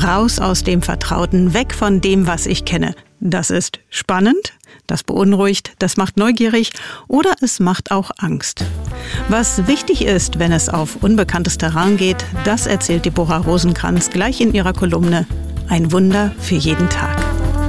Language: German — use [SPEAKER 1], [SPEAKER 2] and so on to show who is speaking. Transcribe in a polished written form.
[SPEAKER 1] Raus aus dem Vertrauten, weg von dem, was ich kenne. Das ist spannend, das beunruhigt, das macht neugierig oder es macht auch Angst. Was wichtig ist, wenn es auf unbekanntes Terrain geht, das erzählt Deborah Rosenkranz gleich in ihrer Kolumne Ein Wunder für jeden Tag.